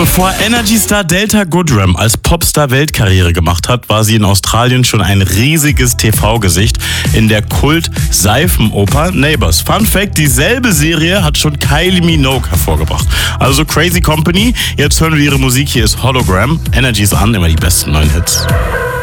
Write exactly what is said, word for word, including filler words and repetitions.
Bevor Energy-Star Delta Goodrem als Popstar Weltkarriere gemacht hat, war sie in Australien schon ein riesiges T V-Gesicht in der Kult-Seifenoper Neighbours. Fun Fact, dieselbe Serie hat schon Kylie Minogue hervorgebracht. Also Crazy Company, jetzt hören wir ihre Musik, hier ist Hologram. Energy ist an, immer die besten neuen Hits.